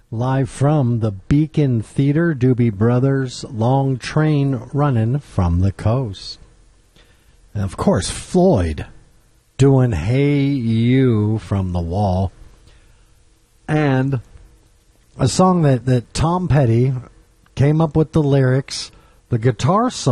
live from the Beacon Theater, Doobie Brothers, Long Train Running from the Coast. And of course, Floyd doing Hey You from The Wall. And a song that Tom Petty came up with the lyrics, the guitar solo.